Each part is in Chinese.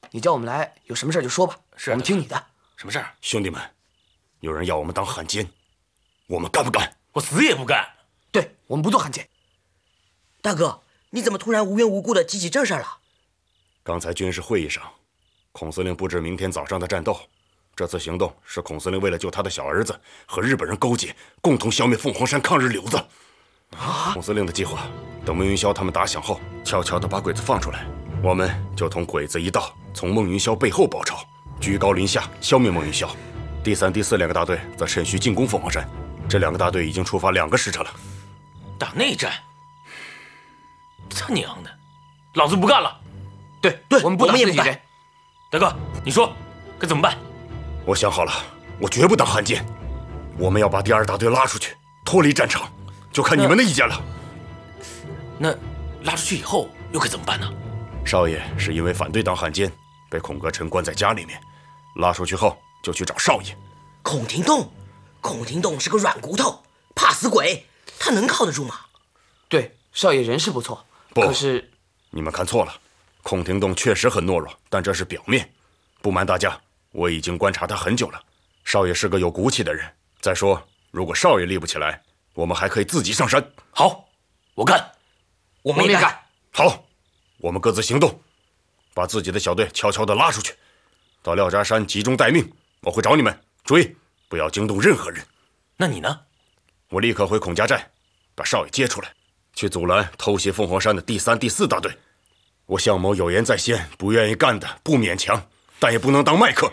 你叫我们来，有什么事就说吧，我们听你的。 什么事儿？ 兄弟们，有人要我们当汉奸，我们干不干？ 我死也不干。 对，我们不做汉奸。 大哥，你怎么突然无缘无故的提起这事儿了？ 刚才军事会议上，孔司令布置明天早上的战斗。这次行动是孔司令为了救他的小儿子和日本人勾结，共同消灭凤凰山抗日瘤子。孔司令的计划，等孟云霄他们打响后，悄悄地把鬼子放出来，我们就同鬼子一道从孟云霄背后包抄，居高临下消灭孟云霄。第3、第4两个大队则趁虚进攻凤凰山。这2个大队已经出发2个时辰了。 打内战？他娘的，老子不干了！ 对，我们不打自己人。 大哥，你说该怎么办？ 我想好了，我绝不当汉奸。我们要把第2大队拉出去，脱离战场，就看你们的意见了。 那拉出去以后又该怎么办呢？ 少爷是因为反对当汉奸，被孔格臣关在家里面。拉出去后就去找少爷。 孔廷栋是个软骨头，怕死鬼，他能靠得住吗？ 对，少爷人是不错，可是你们看错了。孔廷栋确实很懦弱，但这是表面。不瞒大家，我已经观察他很久了。少爷是个有骨气的人。再说，如果少爷立不起来，我们还可以自己上山。 好，我干。 我们也干。 好，我们各自行动，把自己的小队悄悄地拉出去，到廖家山集中待命。我会找你们，注意不要惊动任何人。 那你呢？ 我立刻回孔家寨，把少爷接出来，去阻拦偷袭凤凰山的第3、第4大队。我项某有言在先，不愿意干的不勉强，但也不能当麦克。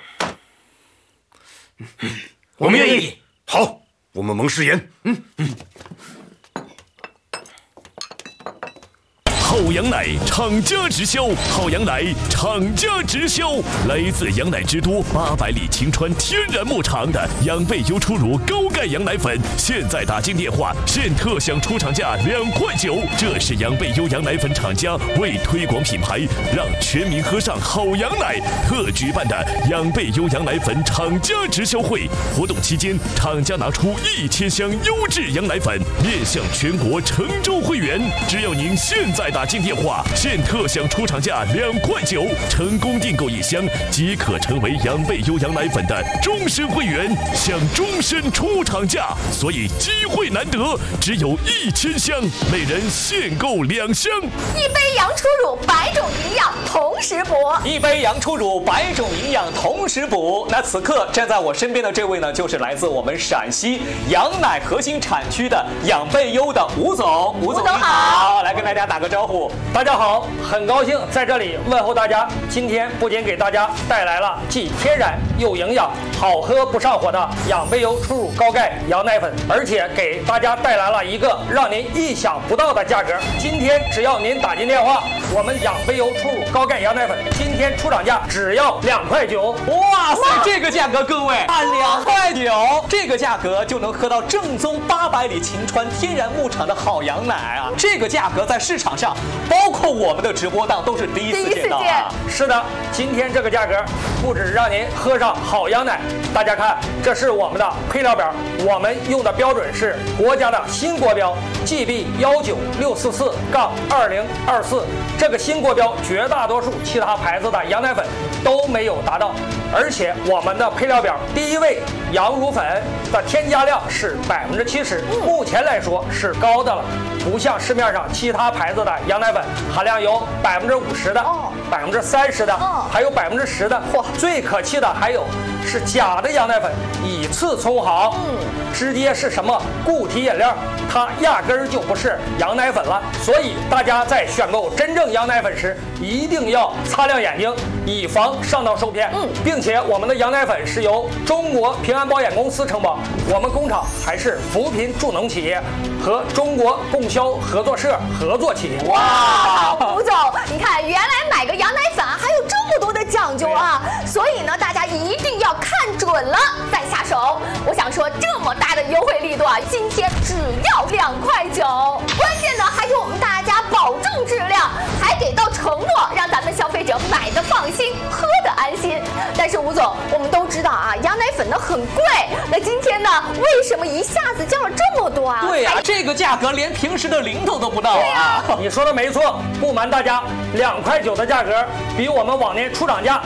我们愿意。 好，我们盟誓言。 好羊奶厂家直销，好羊奶厂家直销，来自羊奶之都800里晴川天然牧场的养倍优初乳高钙羊奶粉，现在打进电话现特享出厂价2块9。这是养倍优羊奶粉厂家为推广品牌，让全民喝上好羊奶特举办的养倍优羊奶粉厂家直销会。活动期间，厂家拿出1000箱优质羊奶粉，面向全国成州会员。只要您现在打进电话，现特享出厂价2块9，成功订购1箱即可成为养倍优羊奶粉的终身会员，享终身出厂价。所以机会难得，只有1000箱，每人限购2箱。 一杯羊初乳，100种营养同时补。 一杯羊初乳，100种营养同时补。那此刻站在我身边的这位呢，就是来自我们陕西羊奶核心产区的养倍优的吴总。吴总你好，来跟大家打个招呼。 大家好，很高兴在这里问候大家。今天不仅给大家带来了既天然又营养、好喝不上火的养倍优初乳高钙羊奶粉，而且给大家带来了一个让您意想不到的价格。今天只要您打进电话，我们养倍优初乳高钙羊奶粉今天出厂价只要2块9。 哇塞，这个价格各位按2块9，这个价格就能喝到正宗800里晴川天然牧场的好羊奶啊！这个价格在市场上，包括我们的直播档都是第一次见到啊！ 是的，今天这个价格不止让您喝上好羊奶，大家看，这是我们的配料表，我们用的标准是国家的新国标 GB19644-2024，这个新国标绝大多数其他牌子的羊奶粉都没有达到，而且我们的配料表第一位羊乳粉的添加量是70%，目前来说是高的了，不像市面上其他牌子的羊奶粉含量有50%的、30%的，还有10%的。最可气的还有是假的羊奶粉，以次充好，直接是什么固体饮料，它压根儿就不是羊奶粉了。所以大家在选购真正羊奶粉时，一定要擦亮眼睛，以防上当受骗。并且我们的羊奶粉是由中国平安保险公司承保，我们工厂还是扶贫助农企业和中国供销合作社合作企业。 哇，吴总，你看，原来买个羊奶粉还有这么多的讲究啊！所以呢，大家一定要看准了再下手。我想说，这么大的优惠力度啊，今天只要2块9，关键呢还给我们大家保证质量，还给到承诺，让咱们消费者买的放心，喝的安心。但是吴总，我们都知道啊，羊奶粉呢很贵，那今天呢，为什么一下子降了这么多啊？ 对呀，这个价格连平时的零头都不到啊！ 你说的没错，不瞒大家，2块9的价格比我们往年出厂价